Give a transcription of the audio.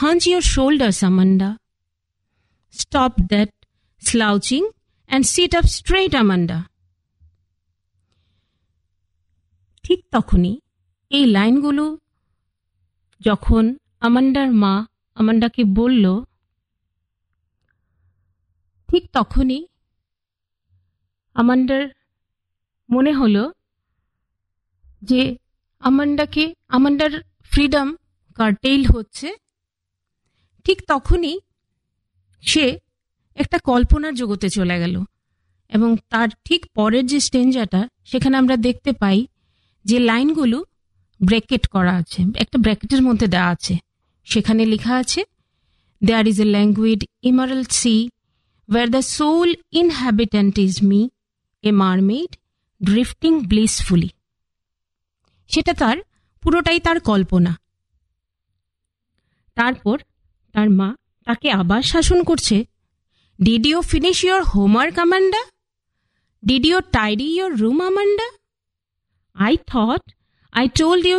hunch your shoulders, Amanda. Stop that slouching and sit up straight, Amanda. ঠিক তখনই এই লাইনগুলো যখন আমান্ডার মা আমান্ডাকে বলল, ঠিক তখনই আমান্ডার মনে হলো যে আমান্ডার ফ্রিডম কার্টেইল হচ্ছে। ঠিক তখনই সে একটা কল্পনার জগতে চলে গেল এবং তার ঠিক পরের যে স্টেঞ্জাটা সেখানে আমরা দেখতে পাই যে লাইনগুলো ব্র্যাকেট করা আছে, একটা ব্র্যাকেটের মধ্যে দেওয়া আছে। সেখানে লেখা আছে, there is a ল্যাঙ্গুইড ইমারাল C war the soul ইনহ্যাবিট্যান্ট is me, A mermaid drifting ব্লিসফুলি। সেটা তার পুরোটাই তার কল্পনা। তারপর তার মা তাকে আবার শাসন করছে, did you finish your homework Amanda? Did you tidy your room Amanda? I thought I told you